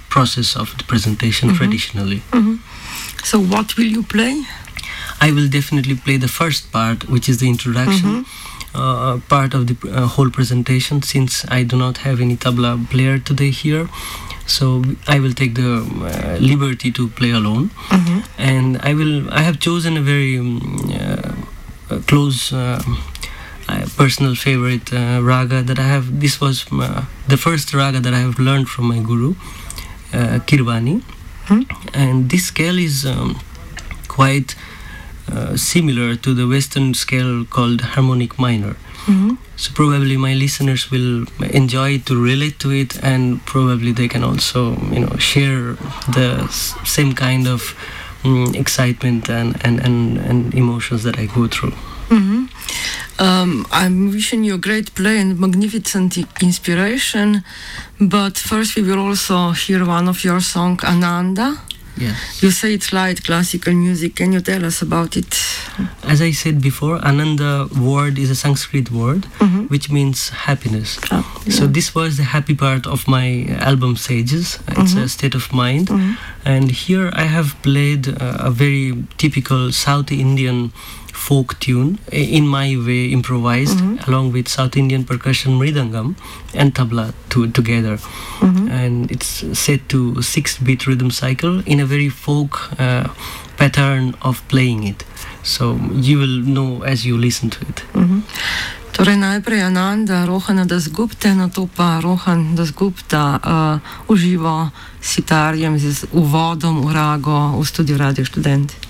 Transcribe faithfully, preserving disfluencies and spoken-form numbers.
process of the presentation mm-hmm. traditionally. Mm-hmm. So what will you play? I will definitely play the first part, which is the introduction mm-hmm. uh, part of the uh, whole presentation, since I do not have any tabla player today here. So I will take the uh, liberty to play alone, mm-hmm. and I will. I have chosen a very um, uh, close, uh, uh, personal favorite uh, raga that I have. This was uh, the first raga that I have learned from my guru, uh, Kirvani, mm-hmm. and this scale is um, quite uh, similar to the Western scale called harmonic minor. Mm-hmm. So probably my listeners will enjoy to relate to it, and probably they can also, you know, share the s- same kind of um, excitement and, and, and, and emotions that I go through. Mm-hmm. Um, I'm wishing you a great play and magnificent I- inspiration, but first we will also hear one of your songs, Ananda. Yes. You say it's light classical music. Can you tell us about it? As I said before, Ananda word is a Sanskrit word, mm-hmm. which means happiness. Oh, yeah. So this was the happy part of my album Sages. It's mm-hmm. a state of mind. Mm-hmm. And here I have played uh, a very typical South Indian folk tune, in my way improvised, mm-hmm. along with South Indian percussion mridangam and tabla to, together. Mm-hmm. And it's set to six-beat rhythm cycle in a very folk uh, pattern of playing it. So you will know as you listen to it. Mm-hmm. Torej najprej Ananda Rohana Dasgupte, nato pa Rohan Dasgupta uh, uživo s sitarjem z uvodom v rago v studiu Radio Študent.